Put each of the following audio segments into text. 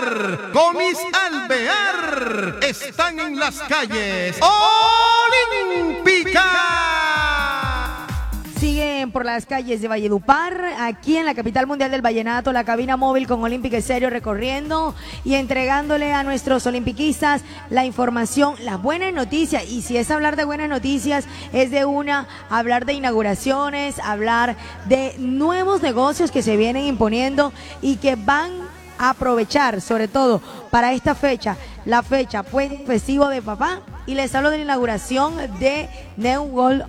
Comis Alvear están en las calles olímpicas. Siguen por las calles de Valledupar, aquí en la capital mundial del vallenato, la cabina móvil con Olímpica Estéreo recorriendo y entregándole a nuestros olimpiquistas la información, las buenas noticias. Y si es hablar de buenas noticias, es de hablar de inauguraciones, hablar de nuevos negocios que se vienen imponiendo y que van a aprovechar, sobre todo para esta fecha, la fecha puente festivo de papá. Y les hablo de la inauguración de New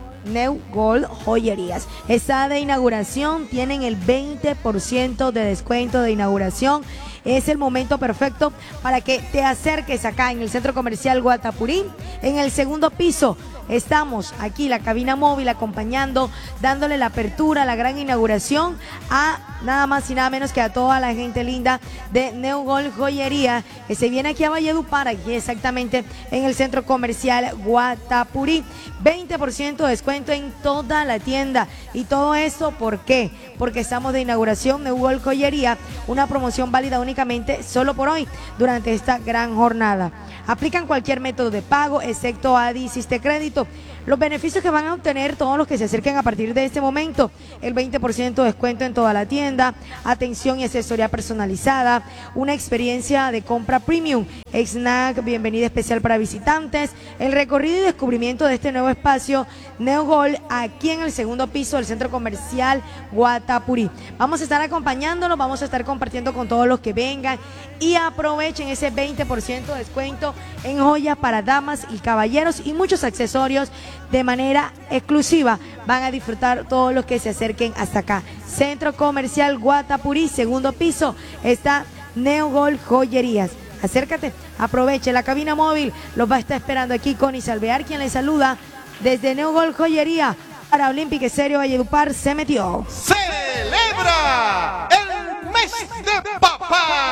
Gold Joyerías. Está de inauguración, tienen el 20% de descuento de inauguración. Es el momento perfecto para que te acerques acá en el Centro Comercial Guatapurí, en el segundo piso. Estamos aquí, la cabina móvil, acompañando, dándole la apertura, la gran inauguración a nada más y nada menos que a toda la gente linda de New Gold Joyería, que se viene aquí a Valledupar, aquí exactamente en el Centro Comercial Guatapurí. 20% de descuento en toda la tienda. Y todo eso, ¿por qué? Porque estamos de inauguración New Gold Joyería, una promoción válida únicamente solo por hoy, durante esta gran jornada. Aplican cualquier método de pago, excepto ADI y Crédito. Los beneficios que van a obtener todos los que se acerquen a partir de este momento: el 20% de descuento en toda la tienda, atención y asesoría personalizada, una experiencia de compra premium, snack, bienvenida especial para visitantes, el recorrido y descubrimiento de este nuevo espacio New Gold aquí en el segundo piso del Centro Comercial Guatapurí. Vamos a estar acompañándolos, vamos a estar compartiendo con todos los que vengan y aprovechen ese 20% de descuento en joyas para damas y caballeros y muchos accesorios de manera exclusiva. Van a disfrutar todos los que se acerquen hasta acá. Centro Comercial Guatapurí, segundo piso, está New Gold Joyerías. Acércate, aproveche, la cabina móvil los va a estar esperando aquí con Isalvear, quien les saluda desde New Gold Joyería para Olímpica Estéreo. Valledupar se metió. ¡Celebra el mes de papá!